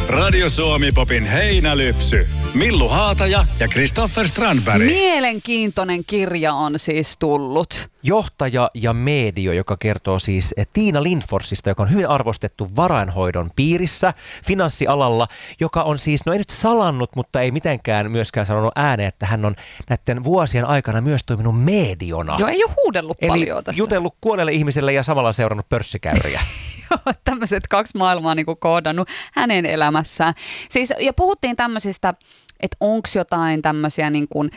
Radio Suomi-popin heinälypsy. Millu Haataja ja Christopher Strandberg. Mielenkiintoinen kirja on siis tullut. Johtaja ja medio, joka kertoo siis Tiina Lindforsista, joka on hyvin arvostettu varainhoidon piirissä, finanssialalla, joka on siis, no ei nyt salannut, mutta ei mitenkään myöskään sanonut ääneen, että hän on näiden vuosien aikana myös toiminut mediona. Joo, ei ole huudellut paljon tästä. Eli jutellut kuolleille ihmisille ja samalla seurannut pörssikäyriä. Joo, tämmöiset kaksi maailmaa niin kuin koodannut hänen elämässään. Siis, ja puhuttiin tämmöisistä, että onko jotain tämmöisiä niin kuin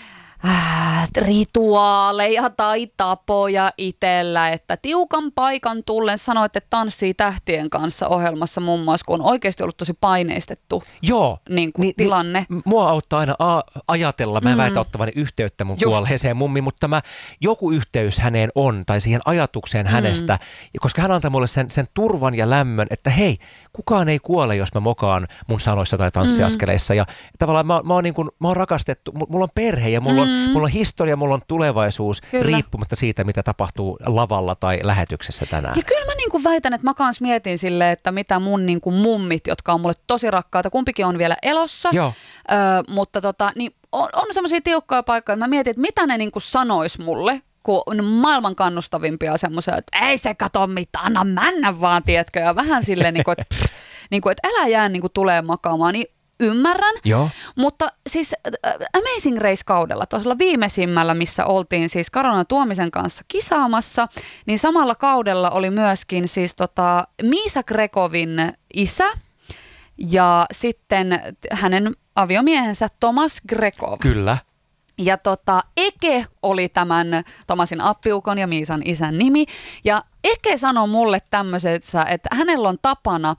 rituaaleja tai tapoja itsellä, että tiukan paikan tullen sanoit, että tanssii tähtien kanssa ohjelmassa muun muassa, kun on oikeasti ollut tosi paineistettu tilanne. Mua auttaa aina ajatella, mä en väitä ottavani yhteyttä mun kuolleeseen mummiin, mutta joku yhteys häneen on, tai siihen ajatukseen hänestä, koska hän antaa mulle sen turvan ja lämmön, että hei, kukaan ei kuole, jos mä mokaan mun sanoissa tai tanssiaskeleissa, ja tavallaan mä oon rakastettu, mulla on perhe ja mulla on historia, mulla on tulevaisuus, riippumatta siitä, mitä tapahtuu lavalla tai lähetyksessä tänään. Ja kyllä mä väitän, että mä kans mietin silleen, että mitä mun mummit, jotka on mulle tosi rakkaita, kumpikin on vielä elossa, mutta niin on semmoisia tiukkoja paikkoja, että mä mietin, että mitä ne sanois mulle, kun on maailman kannustavimpia semmoisia, että ei se kato mitään, anna mennä vaan, tiedätkö, ja vähän silleen, että älä jää tulee makaamaan, niin ymmärrän, mutta siis Amazing Race-kaudella, tuolla viimeisimmällä, missä oltiin siis Karolina Tuomisen kanssa kisaamassa, niin samalla kaudella oli myöskin siis Miisa Gregovin isä ja sitten hänen aviomiehensä Tomas Gregov. Kyllä. Ja Eke oli tämän Tomasin appiukon ja Miisan isän nimi. Ja Eke sanoi mulle tämmöisessä, että hänellä on tapana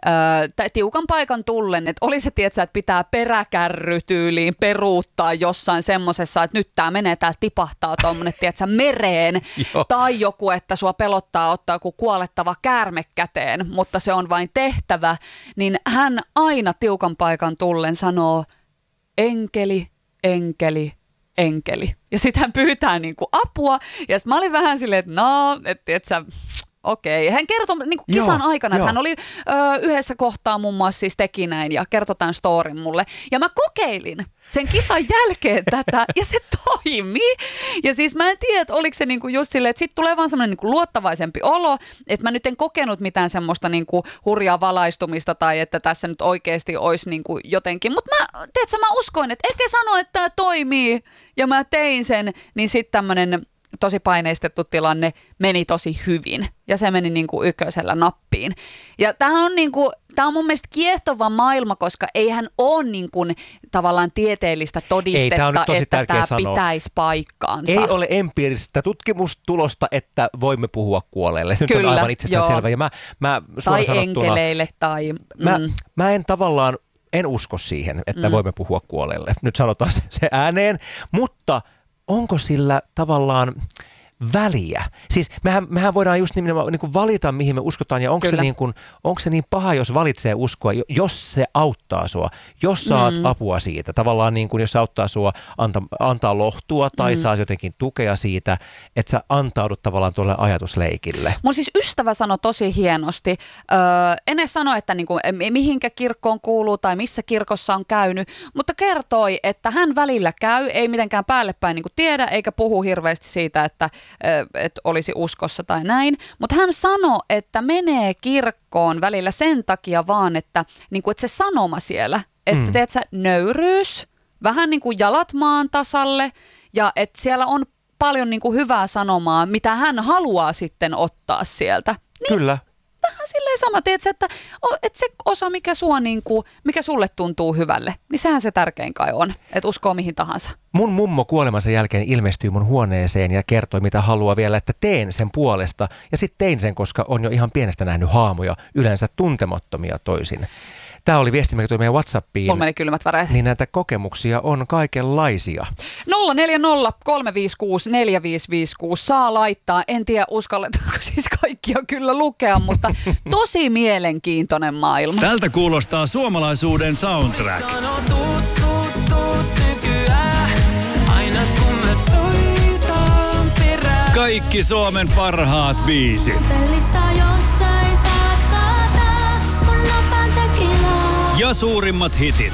tiukan paikan tullen, että oli se, tietsä, että pitää peräkärrytyyliin peruuttaa jossain semmosessa, että nyt tää menee, tää tipahtaa tuommoinen, tietsä, mereen. Tai joku, että sua pelottaa ottaa joku kuolettava käärme käteen, mutta se on vain tehtävä. Niin hän aina tiukan paikan tullen sanoo, enkeli, enkeli, enkeli. Ja sitten hän pyytää apua. Ja sitten mä olin vähän silleen, että no, että okei. Hän kertoi kisan aikana, että hän oli yhdessä kohtaa muun muassa siis teki näin ja kertoi tämän storin mulle. Ja mä kokeilin sen kisan jälkeen tätä ja se toimi. Ja siis mä en tiedä, että oliko se just silleen, että sitten tulee vaan semmoinen luottavaisempi olo, että mä nyt en kokenut mitään semmoista hurjaa valaistumista tai että tässä nyt oikeasti olisi jotenkin. Mutta mä uskoin, että ehkä sano, että tämä toimii ja mä tein sen, niin sitten tämmöinen tosi paineistettu tilanne meni tosi hyvin ja se meni ykkösellä nappiin. Ja tämä on mun mielestä kiehtova maailma, koska eihän ole tavallaan tieteellistä todistetta, että tämä pitäisi paikkaansa. Ei ole empiiristä tutkimustulosta, että voimme puhua kuolleille. Se nyt on aivan itsestäänselvä. Ja mä tai enkeleille tai... Mä en tavallaan, en usko siihen, että voimme puhua kuolleille. Nyt sanotaan se ääneen, mutta onko sillä tavallaan väliä? Siis mehän voidaan just valita, mihin me uskotaan, ja onko se niin paha, jos valitsee uskoa, jos se auttaa sua, jos saat apua siitä. Tavallaan jos se auttaa sua antaa lohtua tai saa jotenkin tukea siitä, että sä antaudut tavallaan tuolle ajatusleikille. Mun siis ystävä sanoi tosi hienosti, en edes sano, että mihinkä kirkkoon kuuluu tai missä kirkossa on käynyt, mutta kertoi, että hän välillä käy, ei mitenkään päälle päin tiedä, eikä puhu hirveästi siitä, että olisi uskossa tai näin. Mutta hän sanoi, että menee kirkkoon välillä sen takia vaan, että se sanoma siellä, että teet sä nöyryys, vähän jalat maan tasalle ja että siellä on paljon hyvää sanomaa, mitä hän haluaa sitten ottaa sieltä. Niin, kyllä. Vähän silleen sama, tiedätkö, että se osa, mikä sulle tuntuu hyvälle, niin sehän se tärkein kai on, että uskoo mihin tahansa. Mun mummo kuolemansa jälkeen ilmestyi mun huoneeseen ja kertoi, mitä haluaa vielä, että teen sen puolesta. Ja sitten tein sen, koska on jo ihan pienestä nähnyt haamuja, yleensä tuntemattomia toisin. Tämä oli viesti, mikä tuli meidän WhatsAppiin. Mulla meni kylmät väreet. Niin näitä kokemuksia on kaikenlaisia. 040 356 4556 saa laittaa. En tiedä, uskalletaanko siis kaikkia kyllä lukea, mutta tosi mielenkiintoinen maailma. Tältä kuulostaa suomalaisuuden soundtrack. Kaikki Suomen parhaat biisit. ja suurimmat hitit.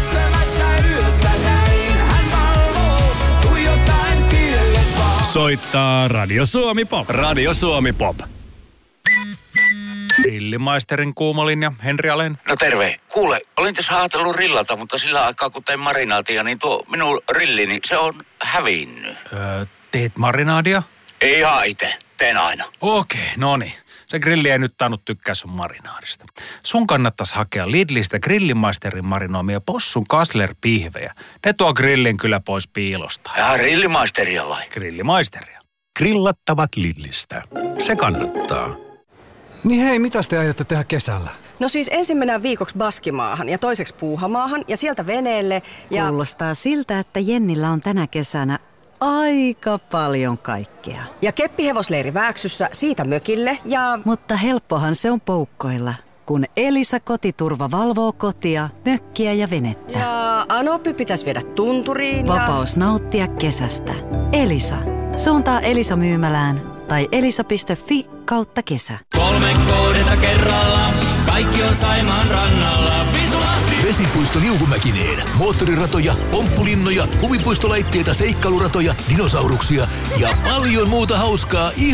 Soittaa Radio Suomi Pop. Radio Suomi Pop. Grillimaisterin kuumolinja, Henri Alén. No terve. Kuule, olin tässä ajatellut rillata, mutta sillä aikaa kun tein marinaatia, niin tuo minun rillini, se on hävinnyt. Teet marinaadia? Ei ihan itse. Teen aina. Okei, no niin. Se grilli ei nyt tainnut tykkää sun marinaadista. Sun kannattaisi hakea Lidlistä grillimaisterin marinoimia possun Kassler-pihvejä. Ne tuo grillin kyllä pois piilosta. Ja grillimaisteria vai? Grillimaisteria. Grillattavat Lidlistä. Se kannattaa. Niin hei, mitäs te aiotte tehdä kesällä? No siis ensin mennään viikoksi Baskimaahan ja toiseksi Puuhamaahan ja sieltä veneelle ja... Kuulostaa siltä, että Jennillä on tänä kesänä aika paljon kaikkea. Ja keppihevosleiri Vääksyssä, siitä mökille ja... Mutta helppohan se on poukkoilla, kun Elisa Kotiturva valvoo kotia, mökkiä ja venettä. Ja Anoppi pitäisi viedä tunturiin ja... Vapaus nauttia kesästä. Elisa. Suuntaa Elisa myymälään tai elisa.fi/kesä. 3 kohdetta kerralla, kaikki on Saimaan rannalla. Vesipuisto Liukumäkineen. Moottoriratoja, pomppulinnoja, huvipuistolaitteita, seikkailuratoja, dinosauruksia ja paljon muuta hauskaa ihan